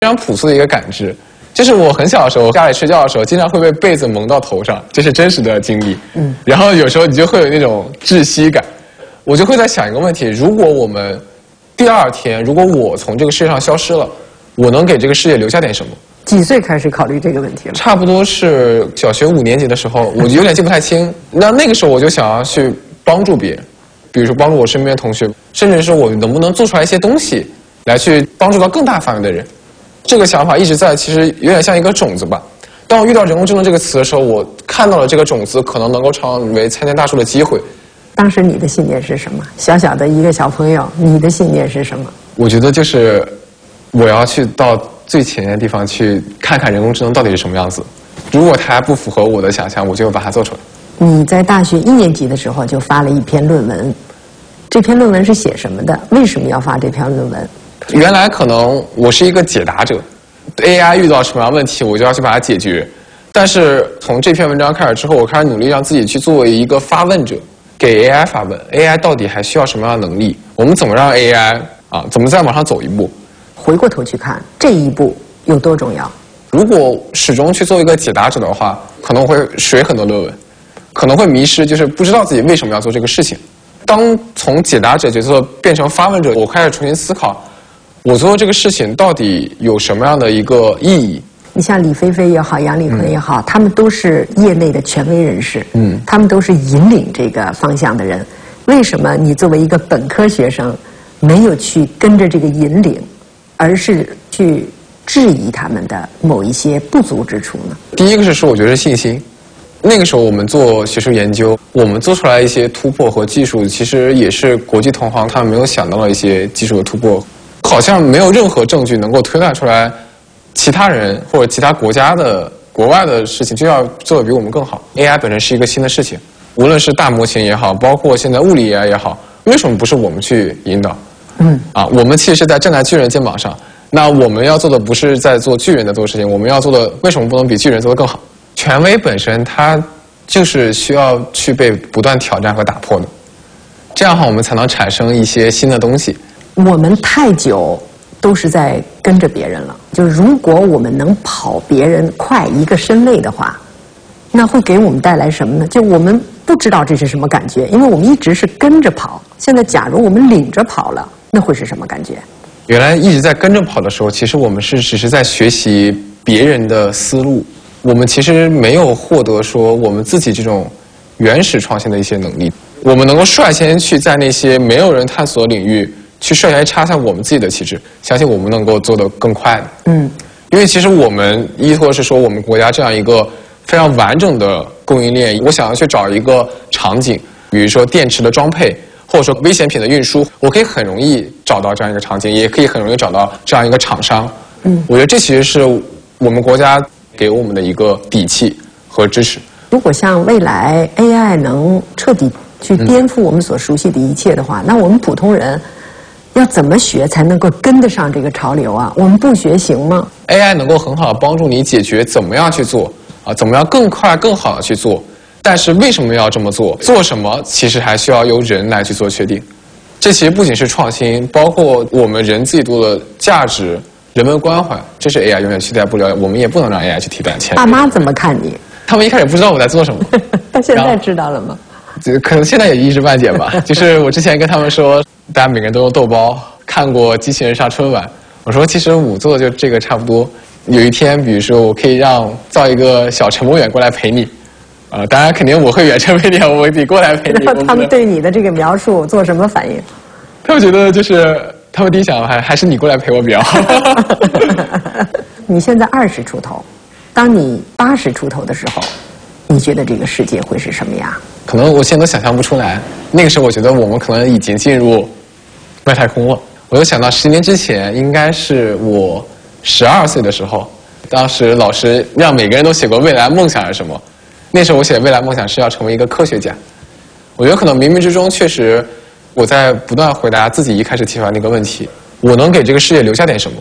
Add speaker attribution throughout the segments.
Speaker 1: 非常朴素的一个感知。就是我很小的时候，家里睡觉的时候，经常会被被子蒙到头上，这是真实的经历。然后有时候你就会有那种窒息感，我就会在想一个问题：如果我们第二天，如果我从这个世界上消失了，我能给这个世界留下点什么？
Speaker 2: 几岁开始考虑这个问题了？
Speaker 1: 差不多是小学5年级的时候，我有点记不太清。那个时候我就想要去帮助别人，比如说帮助我身边的同学，甚至是我能不能做出来一些东西，来去帮助到更大范围的人。这个想法一直在，其实有点像一个种子吧。当我遇到人工智能这个词的时候，我看到了这个种子可能能够成为参天大树的机会。
Speaker 2: 当时你的信念是什么？小小的一个小朋友，你的信念是什么？
Speaker 1: 我觉得就是我要去到最前沿的地方去看看人工智能到底是什么样子。如果它还不符合我的想象，我就把它做出来。
Speaker 2: 你在大学1年级的时候就发了一篇论文，这篇论文是写什么的？为什么要发这篇论文？
Speaker 1: 原来可能我是一个解答者 ，AI 遇到什么样的问题，我就要去把它解决。但是从这篇文章开始之后，我开始努力让自己去作为一个发问者，给 AI 发问 ，AI 到底还需要什么样的能力？我们怎么让 AI 怎么再往上走一步？
Speaker 2: 回过头去看这一步有多重要？
Speaker 1: 如果始终去做一个解答者的话，可能会水很多论文，可能会迷失，就是不知道自己为什么要做这个事情。当从解答者角色变成发问者，我开始重新思考。我做这个事情到底有什么样的一个意义？
Speaker 2: 你像李飞飞也好，杨丽坤也好，他们都是业内的权威人士，他们都是引领这个方向的人。为什么你作为一个本科学生，没有去跟着这个引领，而是去质疑他们的某一些不足之处呢？
Speaker 1: 第一个是说，我觉得是信心。那个时候我们做学术研究，我们做出来一些突破和技术，其实也是国际同行他们没有想到的一些技术的突破。好像没有任何证据能够推断出来，其他人或者其他国家的国外的事情就要做得比我们更好。AI 本身是一个新的事情，无论是大模型也好，包括现在物理 AI 也好，为什么不是我们去引导？我们其实是在站在巨人肩膀上。那我们要做的不是在做巨人在做的事情，我们要做的为什么不能比巨人做得更好？权威本身它就是需要去被不断挑战和打破的，这样的话我们才能产生一些新的东西。
Speaker 2: 我们太久都是在跟着别人了，就是如果我们能跑别人快1个身位的话，那会给我们带来什么呢？就我们不知道这是什么感觉，因为我们一直是跟着跑。现在假如我们领着跑了，那会是什么感觉？
Speaker 1: 原来一直在跟着跑的时候，其实我们只是在学习别人的思路，我们其实没有获得说我们自己这种原始创新的一些能力。我们能够率先去在那些没有人探索的领域去率先插上我们自己的旗帜，相信我们能够做得更快的。因为其实我们依托是说我们国家这样一个非常完整的供应链，我想要去找一个场景，比如说电池的装配，或者说危险品的运输，我可以很容易找到这样一个场景，也可以很容易找到这样一个厂商。我觉得这其实是我们国家给我们的一个底气和支持。
Speaker 2: 如果像未来 AI 能彻底去颠覆我们所熟悉的一切的话，那我们普通人要怎么学才能够跟得上这个潮流啊？我们不学行吗
Speaker 1: ？AI 能够很好的帮助你解决怎么样去做怎么样更快更好的去做，但是为什么要这么做，做什么其实还需要由人来去做确定。这其实不仅是创新，包括我们人自己做的价值、人文关怀，这是 AI 永远替代不了，我们也不能让 AI 去替代。
Speaker 2: 爸妈怎么看你？
Speaker 1: 他们一开始不知道我在做什么，
Speaker 2: 他现在知道了吗？
Speaker 1: 可能现在也一知半解吧。就是我之前跟他们说，大家每个人都用豆包，看过机器人上春晚，我说其实我做的就这个差不多。有一天，比如说我可以造一个小乘务员过来陪你，当然肯定我会远程陪你，我得过来陪你。
Speaker 2: 他们对你的这个描述做什么反应？
Speaker 1: 他们觉得就是他们第一想还是你过来陪我比较好。
Speaker 2: 你现在20出头，当你80出头的时候，你觉得这个世界会是什么样？
Speaker 1: 可能我现在都想象不出来。那个时候我觉得我们可能已经进入外太空了。我就想到10年之前，应该是我12岁的时候，当时老师让每个人都写过未来梦想是什么。那时候我写的未来梦想是要成为一个科学家。我觉得可能冥冥之中确实我在不断回答自己一开始提出来那个问题：我能给这个世界留下点什么？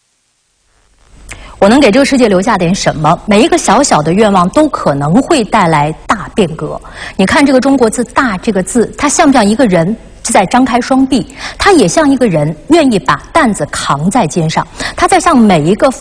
Speaker 3: 我能给这个世界留下点什么？每一个小小的愿望都可能会带来大变革。你看这个中国字“大”这个字，它像不像一个人？ 在张开双臂，他也像一个人愿意把担子扛在肩上，他在向每一个